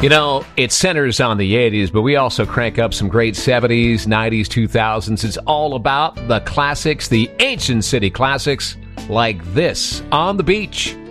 You know, it centers on the 80s, but we also crank up some great 70s, 90s, 2000s. It's all about the classics, the ancient city classics, like this, On the Beach.